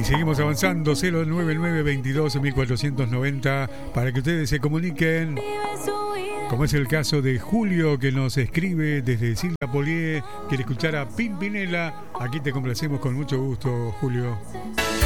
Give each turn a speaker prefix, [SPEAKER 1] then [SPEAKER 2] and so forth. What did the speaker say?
[SPEAKER 1] seguimos avanzando, 099-22-1490, para que ustedes se comuniquen, como es el caso de Julio, que nos escribe desde Silva Polié, quiere escuchar a Pimpinela. Aquí te complacemos con mucho gusto, Julio.